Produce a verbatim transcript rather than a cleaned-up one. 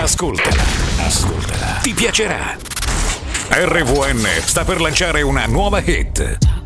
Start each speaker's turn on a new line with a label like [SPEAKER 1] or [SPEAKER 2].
[SPEAKER 1] Ascoltala, ascoltala, ti piacerà. R V N sta per lanciare una nuova hit.